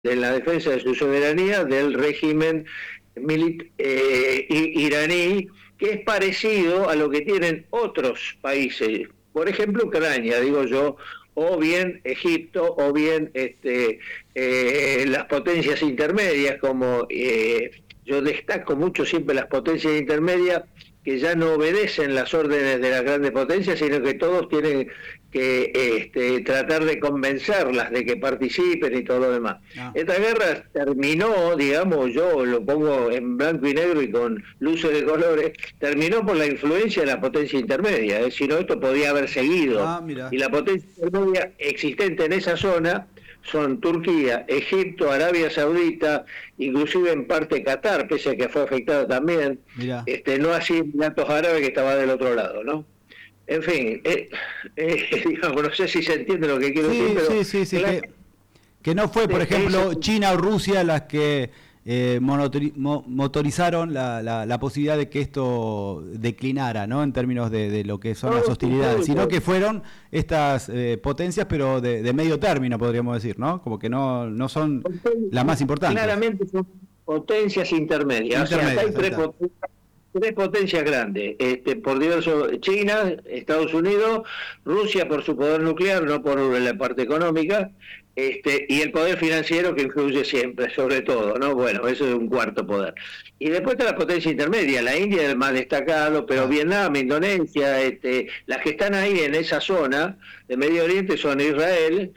de la defensa de su soberanía del régimen iraní, que es parecido a lo que tienen otros países, por ejemplo Ucrania, digo yo, o bien Egipto, o bien las potencias intermedias, como yo destaco mucho siempre las potencias intermedias, que ya no obedecen las órdenes de las grandes potencias, sino que todos tienen que tratar de convencerlas de que participen y todo lo demás. Ah, Esta guerra terminó, digamos, yo lo pongo en blanco y negro y con luces de colores, terminó por la influencia de la potencia intermedia, si no esto podía haber seguido. mira. Y la potencia intermedia existente en esa zona son Turquía, Egipto, Arabia Saudita, inclusive en parte Qatar, pese a que fue afectada también, Mira. no así Emiratos Árabes, que estaba del otro lado, ¿no? En fin, digamos, no sé si se entiende lo que quiero decir, Sí, pero sí, sí, sí, claro, que no fue, por ejemplo, eso, China o Rusia las que motorizaron la posibilidad de que esto declinara, ¿no? En términos de lo que son las todo hostilidades, sino sucede. que fueron estas potencias, pero de medio término, podríamos decir, ¿no? Como que no son las más importantes. Claramente son potencias intermedias, o sea, acá hay Intermedias, ahí está. tres potencias grandes, por diversos, China, Estados Unidos, Rusia por su poder nuclear, no por la parte económica, y el poder financiero que influye siempre, sobre todo, ¿no? Bueno, eso es un cuarto poder. Y después está la potencia intermedia, la India es el más destacado, pero Claro. Vietnam, Indonesia, las que están ahí en esa zona de Medio Oriente son Israel,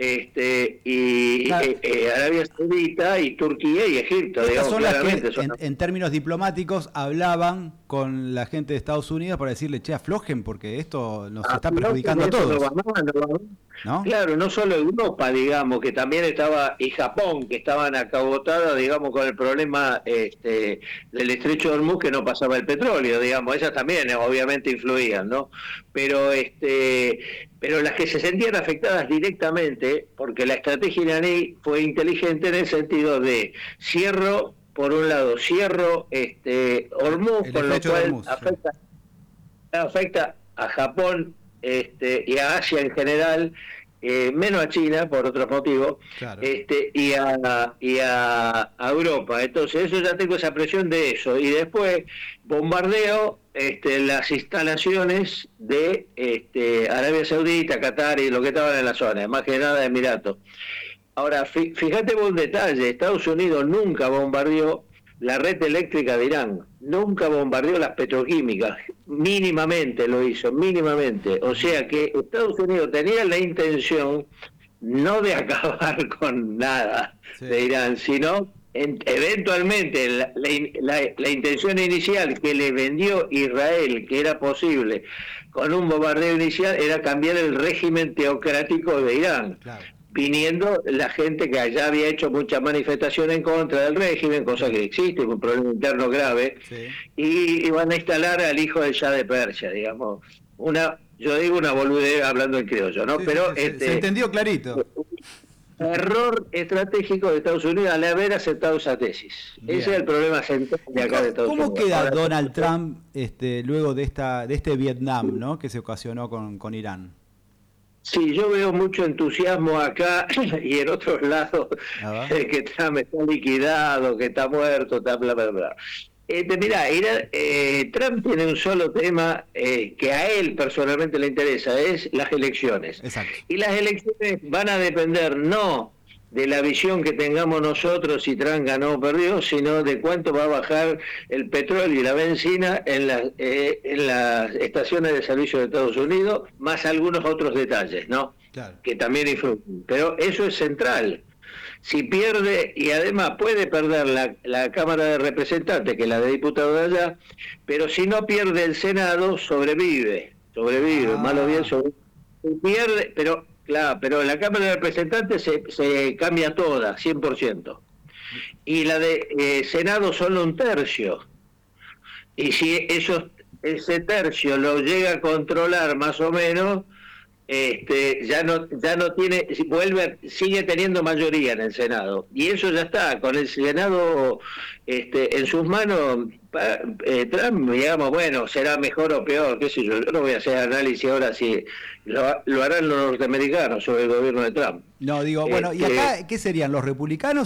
y Claro. Arabia Saudita y Turquía y Egipto, Estas digamos son las que, claramente. Son... en términos diplomáticos, hablaban con la gente de Estados Unidos para decirle, che, aflojen, porque esto nos está No, perjudicando a eso no va todos, más, no va más. ¿no? Claro, no solo Europa, digamos, que también estaba, y Japón, que estaban acabotadas, digamos, con el problema del estrecho de Hormuz, que no pasaba el petróleo, digamos, esas también obviamente influían, ¿no? Pero, pero las que se sentían afectadas directamente, porque la estrategia iraní fue inteligente en el sentido de cierro, por un lado, cierro Hormuz, El con lo estrecho de cual Hormuz, sí. afecta a Japón y a Asia en general, menos a China por otros motivos, Claro. a Europa. Entonces, eso ya tengo esa presión de eso. Y después bombardeo las instalaciones de Arabia Saudita, Qatar y lo que estaban en la zona, más que nada Emiratos. Ahora, fíjate vos un detalle, Estados Unidos nunca bombardeó la red eléctrica de Irán, nunca bombardeó las petroquímicas, mínimamente lo hizo, mínimamente. O sea que Estados Unidos tenía la intención no de acabar con nada Sí. de Irán, sino eventualmente la intención inicial que le vendió Israel, que era posible con un bombardeo inicial, era cambiar el régimen teocrático de Irán, Claro. viniendo la gente que allá había hecho muchas manifestaciones en contra del régimen, cosa que existe, un problema interno grave, Sí. y van a instalar al hijo del Shah de Persia, digamos. Yo digo una boludez hablando en criollo, ¿no? Sí, sí, Pero sí, se entendió clarito. error estratégico de Estados Unidos al haber aceptado esa tesis. Ese es el Bien. problema central de ¿Y acá de Estados cómo Unidos. queda Ahora, Donald Trump luego de este Vietnam, ¿no? Que se ocasionó con Irán? sí, yo veo mucho entusiasmo acá y en otros lados A ver. que Trump está liquidado, que está muerto, está bla, bla, bla. Mirá, Trump tiene un solo tema que a él personalmente le interesa, es las elecciones. Exacto. Y las elecciones van a depender no de la visión que tengamos nosotros si Trump ganó o perdió, sino de cuánto va a bajar el petróleo y la benzina en las estaciones de servicio de Estados Unidos, más algunos otros detalles, ¿no? Claro. Que también influyen. Pero eso es central. Si pierde, y además puede perder la Cámara de Representantes, que es la de diputados de allá, pero si no pierde el Senado, sobrevive, mal o bien Ah, sobrevive. Si pierde, pero claro, pero la Cámara de Representantes se cambia toda, 100%. Y la de Senado solo un tercio. Y si ese tercio lo llega a controlar más o menos, ya no tiene, sigue teniendo mayoría en el Senado, y eso ya está, con el Senado en sus manos. Trump, digamos, bueno, será mejor o peor, qué sé yo no voy a hacer análisis ahora si lo harán los norteamericanos sobre el gobierno de Trump. No, digo, bueno, ¿y acá qué serían los republicanos